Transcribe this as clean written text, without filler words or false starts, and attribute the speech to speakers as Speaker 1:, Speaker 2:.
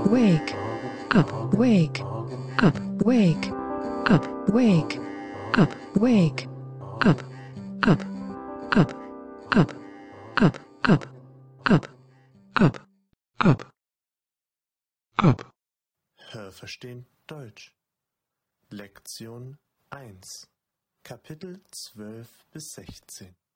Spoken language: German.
Speaker 1: wake, up, wake, up, wake, up, wake, up, wake, up, up, up, up, up, up, up, up, up, up.
Speaker 2: Hörverstehen Deutsch. Lektion 1. Kapitel 12 bis 16.